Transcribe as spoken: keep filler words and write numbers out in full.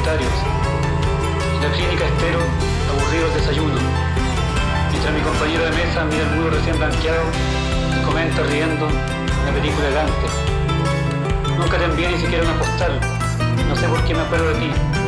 solitarios. En la clínica espero aburridos desayunos, mientras mi compañero de mesa mira el muro recién blanqueado y comenta riendo una película de Dante. Nunca te envié ni siquiera una postal, no sé por qué me acuerdo de ti.